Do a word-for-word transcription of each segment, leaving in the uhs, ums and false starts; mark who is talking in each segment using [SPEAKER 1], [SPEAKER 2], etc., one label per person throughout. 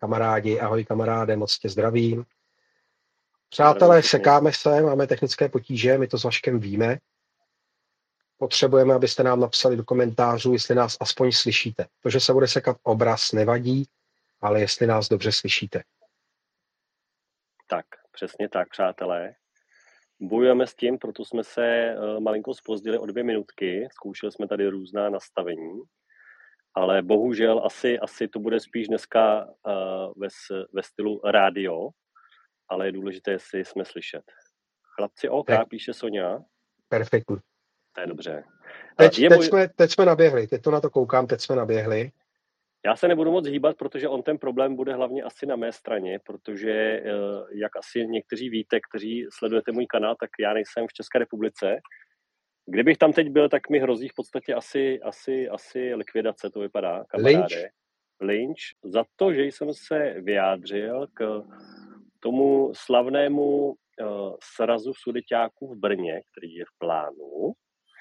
[SPEAKER 1] kamarádi, ahoj kamaráde, moc tě zdravím. Přátelé, sekáme se, máme technické potíže, my to s Vaškem víme. Potřebujeme, abyste nám napsali do komentářů, jestli nás aspoň slyšíte. To, že se bude sekat obraz, nevadí, ale jestli nás dobře slyšíte.
[SPEAKER 2] Tak, přesně tak, přátelé. Bojujeme s tím, proto jsme se malinko zpozdili o dvě minutky. Zkoušeli jsme tady různá nastavení, ale bohužel asi, asi to bude spíš dneska uh, ve, ve stylu rádio, ale je důležité, jestli jsme slyšet. Chlapci, OK, tak. Píše Sonia.
[SPEAKER 1] Perfektní.
[SPEAKER 2] To je dobře.
[SPEAKER 1] Teď, je teď, můj... jsme, teď jsme naběhli, teď to na to koukám, teď jsme naběhli.
[SPEAKER 2] Já se nebudu moc hýbat, protože on ten problém bude hlavně asi na mé straně, protože jak asi někteří víte, kteří sledujete můj kanál, tak já nejsem v České republice. Kdybych tam teď byl, tak mi hrozí v podstatě asi, asi, asi likvidace, to vypadá, kamaráde. Lynch. Za to, že jsem se vyjádřil k tomu slavnému uh, srazu sudeťáků v Brně, který je v plánu.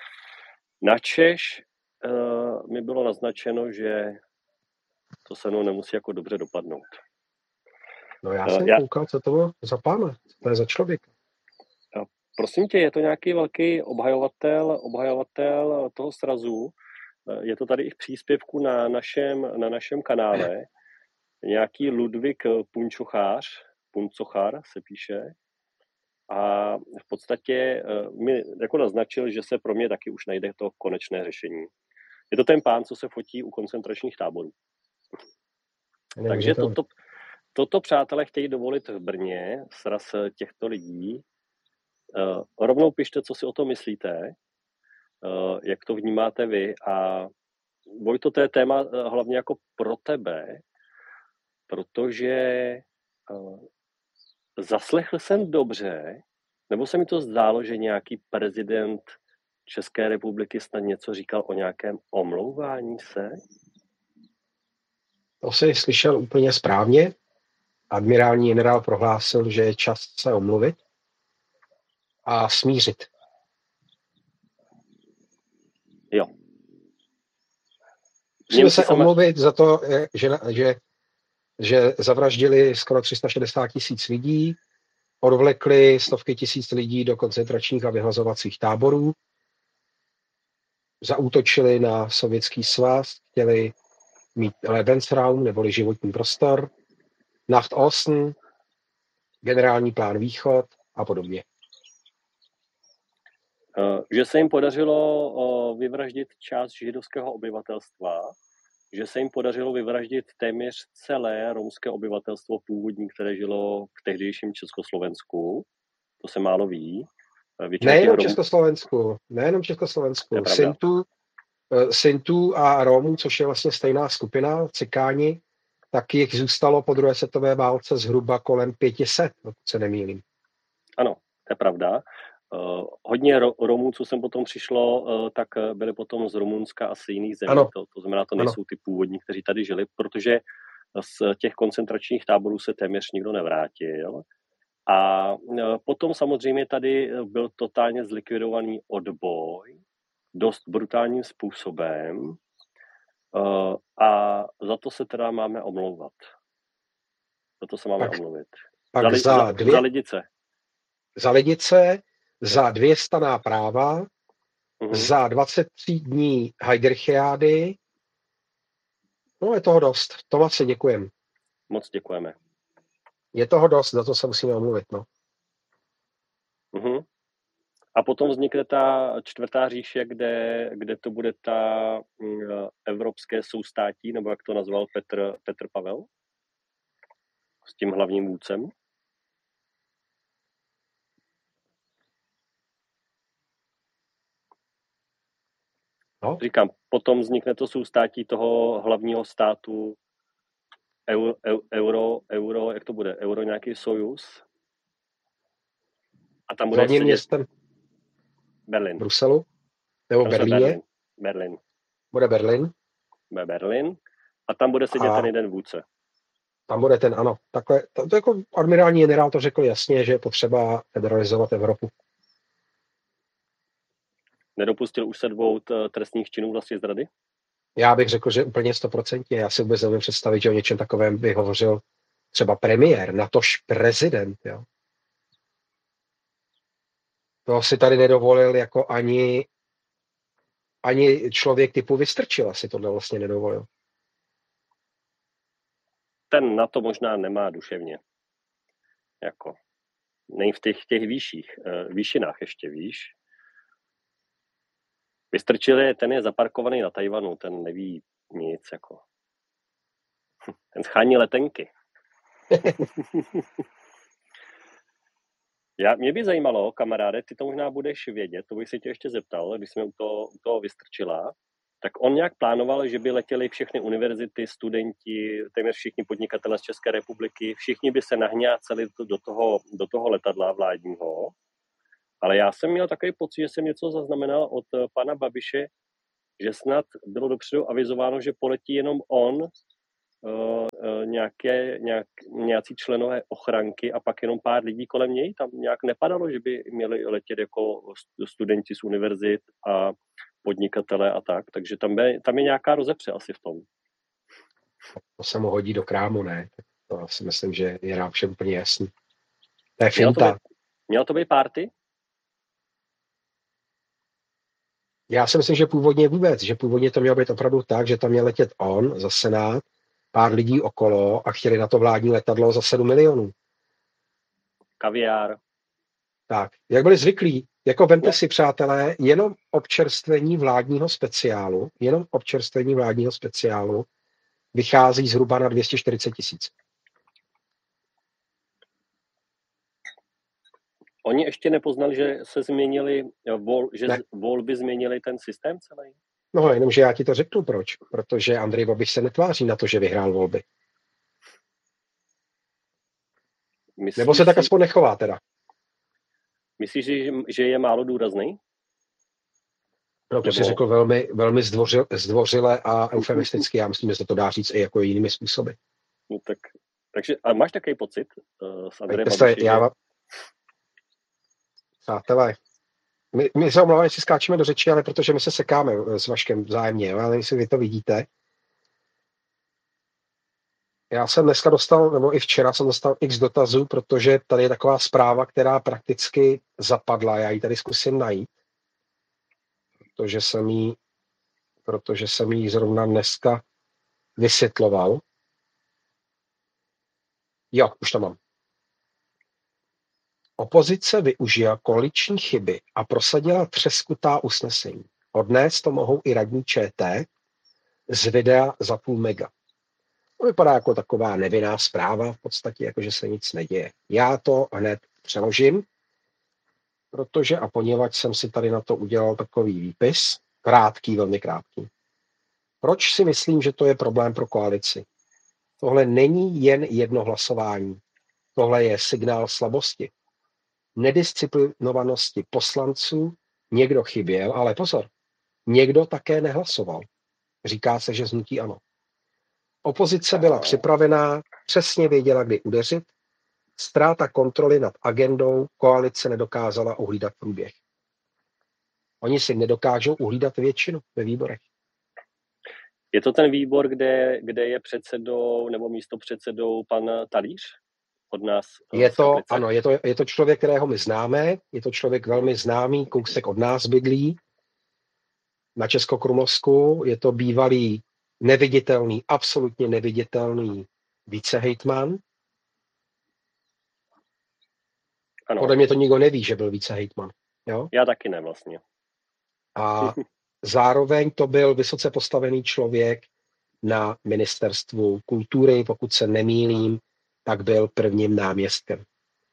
[SPEAKER 2] Načež uh, mi bylo naznačeno, že to se mnou nemusí jako dobře dopadnout.
[SPEAKER 1] No já jsem uh, já... koukal, co to bylo za pána, co to je za člověk.
[SPEAKER 2] Uh, prosím tě, je to nějaký velký obhajovatel, obhajovatel toho srazu. Uh, je to tady i v příspěvku na našem, na našem kanále. Nějaký Ludvík Punčochář, Puncochar se píše. A v podstatě mi jako naznačil, že se pro mě taky už najde to konečné řešení. Je to ten pán, co se fotí u koncentračních táborů. Nevím, Takže to... toto, toto, přátelé, chtějí dovolit v Brně, sraz těchto lidí. Uh, rovnou pište, co si o tom myslíte, uh, jak to vnímáte vy. A Vojto, to je téma uh, hlavně jako pro tebe, protože uh, zaslechl jsem dobře, nebo se mi to zdálo, že nějaký prezident České republiky snad něco říkal o nějakém omlouvání se?
[SPEAKER 1] To jsi slyšel úplně správně. Admirální generál prohlásil, že je čas se omluvit a smířit.
[SPEAKER 2] Jo.
[SPEAKER 1] Musíme se sama... omluvit za to, že, že, že zavraždili skoro tři sta šedesát tisíc lidí, odvlekli stovky tisíc lidí do koncentračních a vyhlazovacích táborů, zaútočili na Sovětský svaz, chtěli mít Lebensraum, neboli životní prostor, Nacht Osten, generální plán Východ a podobně.
[SPEAKER 2] Že se jim podařilo vyvraždit část židovského obyvatelstva, že se jim podařilo vyvraždit téměř celé romské obyvatelstvo původní, které žilo v tehdejším Československu. To se málo ví.
[SPEAKER 1] Nejenom Rom... Československu, nejenom Československu. Sintu, Sintu a Romů, což je vlastně stejná skupina, Cikáni, tak jich zůstalo po druhé světové válce zhruba kolem pět set, pokud se nemýlím.
[SPEAKER 2] Ano, to je pravda. Uh, hodně ro- Romů, co sem potom přišlo, uh, tak byli potom z Rumunska a z jiných zemí. To, to znamená, to nejsou ano. Ty původní, kteří tady žili, protože z těch koncentračních táborů se téměř nikdo nevrátil. A uh, potom samozřejmě tady byl totálně zlikvidovaný odboj, dost brutálním způsobem. Uh, a za to se teda máme omlouvat. Za to se máme
[SPEAKER 1] pak,
[SPEAKER 2] omluvit.
[SPEAKER 1] Pak
[SPEAKER 2] za, li-
[SPEAKER 1] za,
[SPEAKER 2] za,
[SPEAKER 1] dvě,
[SPEAKER 2] za lidice.
[SPEAKER 1] Za lidice, za dvě staná práva,
[SPEAKER 2] uh-huh.
[SPEAKER 1] za dvacet tři dní Heidrichiády. No, je toho dost. Tomasi, děkujem.
[SPEAKER 2] Moc děkujeme.
[SPEAKER 1] Je toho dost, za to se musíme omluvit, no.
[SPEAKER 2] Uh-huh. A potom vznikne ta čtvrtá říše, kde, kde to bude ta uh, evropské soustátí, nebo jak to nazval Petr, Petr Pavel? S tím hlavním vůdcem. No. Říkám, potom vznikne to soustátí toho hlavního státu euro, euro, euro, jak to bude? Euro nějaký sojus? A tam bude
[SPEAKER 1] hlavním městem
[SPEAKER 2] Berlin.
[SPEAKER 1] Bruselu? Nebo Berlíně?
[SPEAKER 2] Berlin. Berlin.
[SPEAKER 1] Bude Berlin.
[SPEAKER 2] Bude Berlin. A tam bude sedět a ten jeden vůdce.
[SPEAKER 1] Tam bude ten, ano. Takhle, to, to jako admirální generál to řekl jasně, že je potřeba federalizovat Evropu.
[SPEAKER 2] Nedopustil už se dvou trestných činů vlastní zrady?
[SPEAKER 1] Já bych řekl, že úplně stoprocentně. Já si vůbec nevím představit, že o něčem takovém by hovořil třeba premiér, natož prezident. Jo. To si tady nedovolil jako ani, ani člověk typu Vystrčila si tohle vlastně nedovolil.
[SPEAKER 2] Ten na to možná nemá duševně. Jako, nej v těch, těch výších, uh, výšinách ještě, víš. Vystrčil, ten je zaparkovaný na Tajvanu, ten neví nic, jako. Ten schání letenky. Já, mě by zajímalo, kamaráde, ty to možná budeš vědět, to bych se tě ještě zeptal, když jsme u toho, u toho Vystrčila, tak on nějak plánoval, že by letěli všechny univerzity, studenti, téměř všichni podnikatelé z České republiky, všichni by se nahňáceli do toho, do toho letadla vládního, ale já jsem měl takový pocit, že jsem něco zaznamenal od pana Babiše, že snad bylo dopředu avizováno, že poletí jenom on, Uh, uh, nějaké, nějak, nějací členové ochranky a pak jenom pár lidí kolem něj. Tam nějak nepadalo, že by měli letět jako studenti z univerzit a podnikatele a tak. Takže tam je, tam je nějaká rozepře asi v tom.
[SPEAKER 1] To se mu hodí do krámu, ne? To si myslím, že je nám všem úplně jasný. To je finta.
[SPEAKER 2] Mělo to být, mělo to být party?
[SPEAKER 1] Já si myslím, že původně vůbec, že původně to mělo být opravdu tak, že tam měl letět on za Senát, pár lidí okolo a chtěli na to vládní letadlo za sedm milionů.
[SPEAKER 2] Kaviár.
[SPEAKER 1] Tak, jak byli zvyklí, jako vemte si, přátelé, jenom občerstvení vládního speciálu, jenom občerstvení vládního speciálu vychází zhruba na dvě stě čtyřicet tisíc.
[SPEAKER 2] Oni ještě nepoznali, že se změnili, vol, že
[SPEAKER 1] ne.
[SPEAKER 2] volby změnili ten systém celý?
[SPEAKER 1] No, jenomže já ti to řeknu proč. Protože Andrej Babiš se netváří na to, že vyhrál volby. Myslíš, Nebo se tak aspoň nechová teda.
[SPEAKER 2] Myslíš, že, že je málo důrazný?
[SPEAKER 1] No, to Nebo... si řekl velmi, velmi zdvořil, zdvořile a eufemisticky. Já myslím, že se to dá říct i jako jinými způsoby.
[SPEAKER 2] No tak, takže, a máš takový pocit uh, s Andrejem Babišem?
[SPEAKER 1] Já... Přátelé, my, my se omlouváme, si skáčeme do řeči, ale protože my se sekáme s Vaškem vzájemně, ale jestli vy to vidíte. Já jsem dneska dostal, nebo i včera jsem dostal x dotazů, protože tady je taková zpráva, která prakticky zapadla. Já ji tady zkusím najít, protože jsem jí, protože jsem jí zrovna dneska vysvětloval. Jo, už to mám. Opozice využila koaliční chyby a prosadila třeskutá usnesení. Odnést to mohou i radní ČT z videa za půl mega. To vypadá jako taková nevinná zpráva, v podstatě jako, že se nic neděje. Já to hned přeložím, protože a poněvadž jsem si tady na to udělal takový výpis, krátký, velmi krátký. Proč si myslím, že to je problém pro koalici? Tohle není jen jedno hlasování. Tohle je signál slabosti, nedisciplinovanosti poslanců. Někdo chyběl, ale pozor, někdo také nehlasoval. Říká se, že z hnutí ANO. Opozice byla připravená, přesně věděla, kdy udeřit. Ztráta kontroly nad agendou, koalice nedokázala uhlídat průběh. Oni si nedokážou uhlídat většinu ve výborech.
[SPEAKER 2] Je to ten výbor, kde, kde je předsedou nebo místopředsedou pan Talíř od nás?
[SPEAKER 1] Je to, ano, je to, je to člověk, kterého my známe, je to člověk velmi známý, kousek od nás bydlí na Českokrumlovsku, je to bývalý neviditelný, absolutně neviditelný vicehejtman.
[SPEAKER 2] Ano.
[SPEAKER 1] Podle mě to nikdo neví, že byl vicehejtman. Jo?
[SPEAKER 2] Já taky ne vlastně.
[SPEAKER 1] A zároveň to byl vysoce postavený člověk na ministerstvu kultury, pokud se nemýlím, tak byl prvním náměstkem.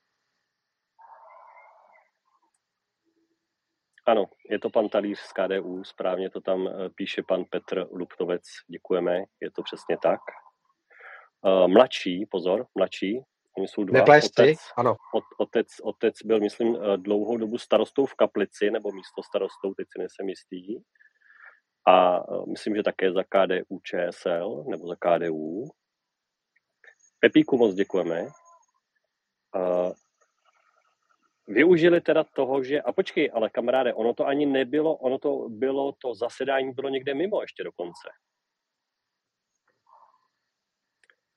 [SPEAKER 2] Ano, je to pan Talíř z K D U, správně to tam píše pan Petr Luptovec, děkujeme, je to přesně tak. Mladší, pozor, mladší, oni jsou dva.
[SPEAKER 1] Otec, ano.
[SPEAKER 2] Otec, otec byl, myslím, dlouhou dobu starostou v Kaplici, nebo místo starostou, teď si nejsem jistý. A myslím, že také za K D U Č S L, nebo za K D U. Pepíku moc děkujeme. Využili teda toho, že... A počkej, ale kamaráde, ono to ani nebylo, ono to bylo, to zasedání bylo někde mimo ještě dokonce.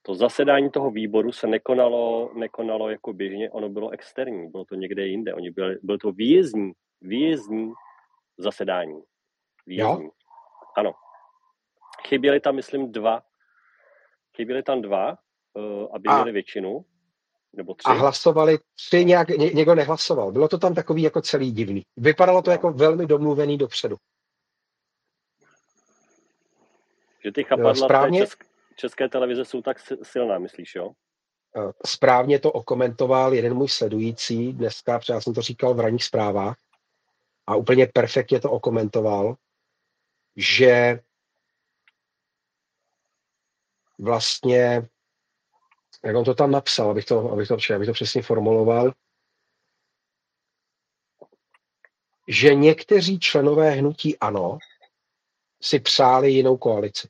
[SPEAKER 2] To zasedání toho výboru se nekonalo, nekonalo jako běžně, ono bylo externí, bylo to někde jinde. Oni byli, byl to výjezdní, výjezdní zasedání. Výjezdní.
[SPEAKER 1] Jo?
[SPEAKER 2] Ano. Chyběli tam, myslím, dva. Chyběli tam dva, aby
[SPEAKER 1] A,
[SPEAKER 2] měli většinu. Nebo tři.
[SPEAKER 1] A hlasovali tři, nějak, ně, někdo nehlasoval. Bylo to tam takový jako celý divný. Vypadalo to no. jako velmi domluvený dopředu.
[SPEAKER 2] Že ty chapadla té česk, české televize jsou tak silná, myslíš, jo?
[SPEAKER 1] Správně to okomentoval jeden můj sledující dneska, protože já jsem to říkal v ranních zprávách a úplně perfektně to okomentoval, že vlastně, jak on to tam napsal, abych to, abych to, abych to přesně formuloval, že někteří členové hnutí ANO si přáli jinou koalici.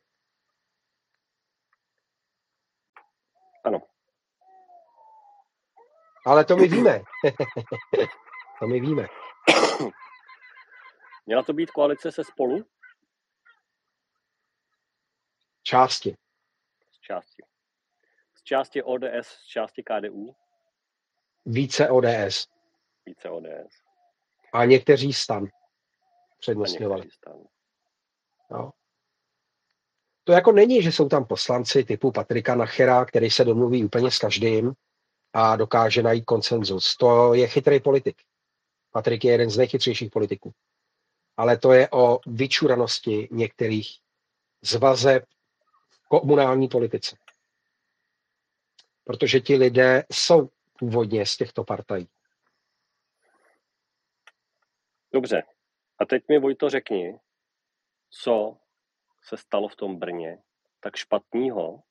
[SPEAKER 2] Ano.
[SPEAKER 1] Ale to my víme. To my víme.
[SPEAKER 2] Měla to být koalice se Spolu?
[SPEAKER 1] Části.
[SPEAKER 2] Z části. Z části O D S, z části K D U?
[SPEAKER 1] Více O D S.
[SPEAKER 2] Více O D S.
[SPEAKER 1] A někteří stan přednostňovali. No. To jako není, že jsou tam poslanci typu Patrika Nachera, který se domluví úplně s každým a dokáže najít konsenzus. To je chytrý politik. Patrik je jeden z nejchytřejších politiků. Ale to je o vyčuranosti některých z vazeb v komunální politice. Protože ti lidé jsou původně z těchto partají.
[SPEAKER 2] Dobře. A teď mi, Vojto, řekni, co se stalo v tom Brně tak špatného,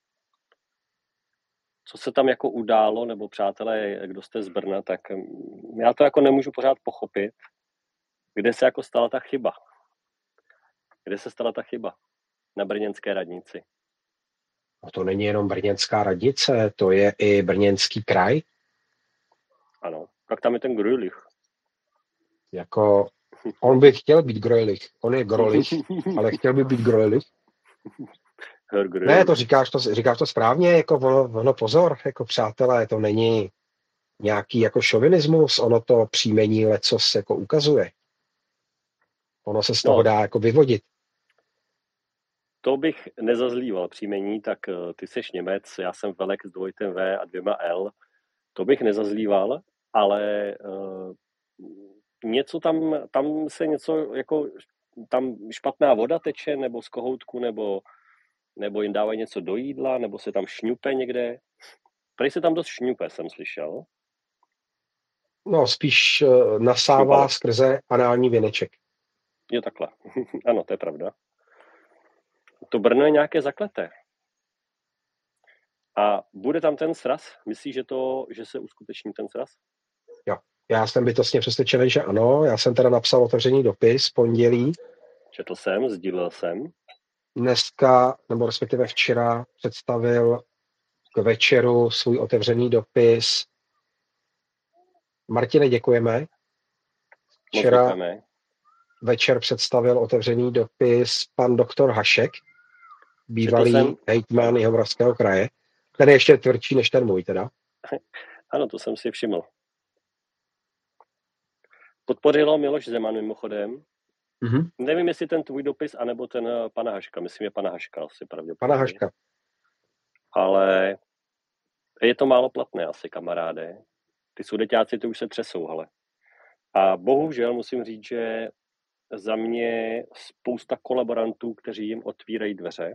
[SPEAKER 2] co se tam jako událo, nebo přátelé, kdo jste z Brna, tak já to jako nemůžu pořád pochopit, kde se jako stala ta chyba. Kde se stala ta chyba? Na brněnské radnici.
[SPEAKER 1] A to není jenom brněnská radnice, to je i Brněnský kraj.
[SPEAKER 2] Ano, tak tam je ten Grölich.
[SPEAKER 1] Jako, on by chtěl být Grölich, on je Grolich, ale chtěl by být Grölich. Ne, to říkáš to, říkáš to správně, jako ono, ono pozor, jako přátelé, to není nějaký jako šovinismus, ono to příjmení lecos jako ukazuje. Ono se z toho no, dá jako vyvodit.
[SPEAKER 2] To bych nezazlíval příjmení, tak uh, ty seš Němec, já jsem Velek s dvojitem V a dvěma L. To bych nezazlíval, ale uh, něco tam, tam se něco, jako tam špatná voda teče, nebo z kohoutku, nebo, nebo jim dávají něco do jídla, nebo se tam šňupe někde. Prej se tam dost šňupe, jsem slyšel.
[SPEAKER 1] No, spíš uh, nasává Šňupalo. Skrze anální věneček.
[SPEAKER 2] Jo, takhle. Ano, to je pravda. To Brno je nějaké zakleté. A bude tam ten sraz? Myslíš, že, to, že se uskuteční ten sraz?
[SPEAKER 1] Jo, já jsem bytostně přesvědčený, že ano. Já jsem teda napsal otevřený dopis pondělí.
[SPEAKER 2] Četl jsem, sdílel jsem.
[SPEAKER 1] Dneska, nebo respektive včera, představil k večeru svůj otevřený dopis. Martine, děkujeme. Včera večer představil otevřený dopis pan doktor Hašek, bývalý hejtman Jihomoravského kraje. Ten je ještě tvrdší než ten můj teda.
[SPEAKER 2] Ano, to jsem si všiml. Podpořilo Miloš Zeman mimochodem. Mm-hmm. Nevím, jestli ten tvůj dopis, anebo ten pana Haška. Myslím, je pana Haška asi pravděpodobně.
[SPEAKER 1] Pana Haška.
[SPEAKER 2] Ale je to málo platné asi, kamaráde. Ty sudeťáci to už se třesou, hele. A bohužel musím říct, že za mě spousta kolaborantů, kteří jim otvírají dveře.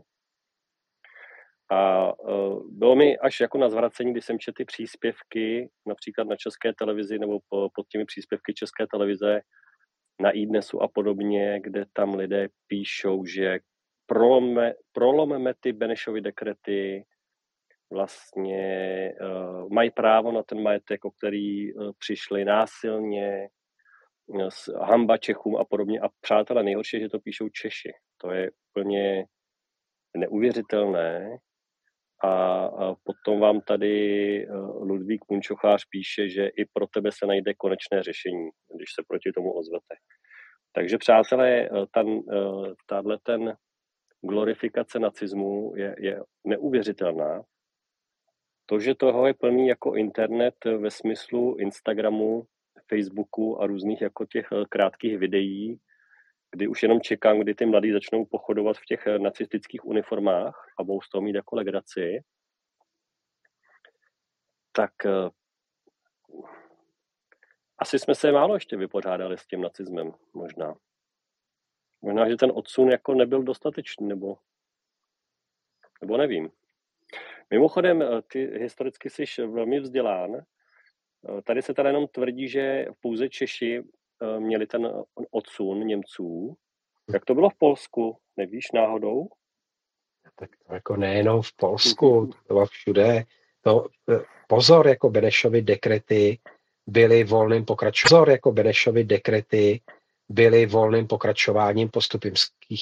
[SPEAKER 2] A uh, bylo mi až jako na zvracení, když jsem četl ty příspěvky, například na České televizi nebo po, pod těmi příspěvky České televize na iDnesu a podobně, kde tam lidé píšou, že prolome, prolomeme ty Benešovy dekrety, vlastně uh, mají právo na ten majetek, o který uh, přišli násilně, uh, hamba Čechům a podobně. A přátelé, nejhorší, že to píšou Češi. To je úplně neuvěřitelné. A, a potom vám tady uh, Ludvík Punčochář píše, že i pro tebe se najde konečné řešení, když se proti tomu ozvete. Takže přátelé, ten, uh, tahle ten glorifikace nacismu je, je neuvěřitelná. To, že toho je plný jako internet ve smyslu Instagramu, Facebooku a různých jako těch krátkých videí, kdy už jenom čekám, kdy ty mladí začnou pochodovat v těch nacistických uniformách a budou z toho mít jako legraci, tak asi jsme se málo ještě vypořádali s tím nacismem, možná. Možná, že ten odsun jako nebyl dostatečný, nebo, nebo nevím. Mimochodem, ty historicky jsi velmi vzdělán. Tady se teda jenom tvrdí, že pouze Češi měli ten odsun Němců. Jak to bylo v Polsku? Nevíš náhodou?
[SPEAKER 1] Tak to jako nejenom v Polsku, to bylo všude. To, pozor, jako Benešovy dekrety byly volným pokračováním. Pozor, jako Benešovy dekrety byly volným pokračováním postupimských